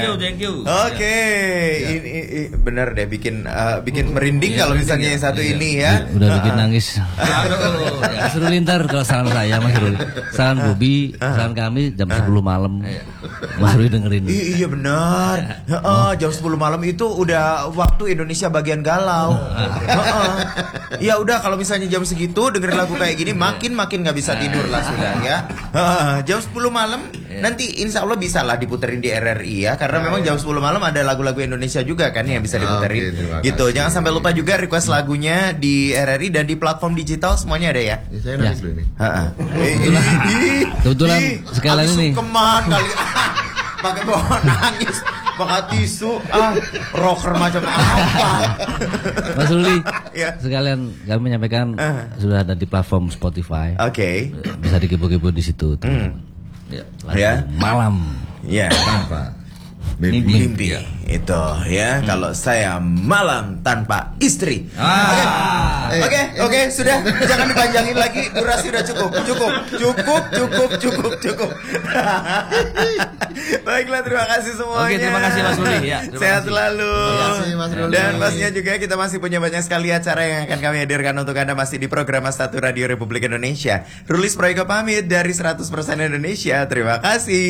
Thank you. Oke, ini benar deh bikin merinding kalau misalnya yang satu ini ya. Udah bikin nangis. Mas Ruli ntar kalau saran saya Mas Ruli, saran Bobi, saran kami jam 10 malam. Mas Ruli dengerin. Iya benar. Jam 10 malam itu udah waktu Indonesia bagian galau. Ya udah kalau misalnya jam segitu dengerin lagu kayak gini makin nggak bisa tidur lah sudah ya. Jam 10 malam nanti insya Allah bisa lah diputerin di RRI ya, karena memang jam 10 malam ada lagu-lagu Indonesia juga kan yang bisa diputerin gitu. Jangan sampai lupa juga request lagunya di RRI dan di platform digital semuanya ada ya. Saya nangis dulu nih. Kebetulan sekalian ini. Keman kali pakai bawa nangis, pakai tisu, rocker macam apa? Mas Ruli, Ya. sekalian kami menyampaikan sudah ada di platform Spotify. Oke. Bisa dikipu-kipu di situ. Ya. Malam. Ya. Tanpa Mimpi itu ya. Kalau saya malam tanpa istri. Oke, sudah jangan dipanjangin lagi, durasi udah cukup. Baiklah, terima kasih semuanya. Oke, terima kasih Mas Ruli ya. Sehat selalu. Terima kasih, Mas Ruli. Dan pastinya juga kita masih punya banyak sekali acara yang akan kami hadirkan untuk Anda masih di program Mas 1 Radio Republik Indonesia. Rulis Proyeko pamit dari 100% Indonesia. Terima kasih.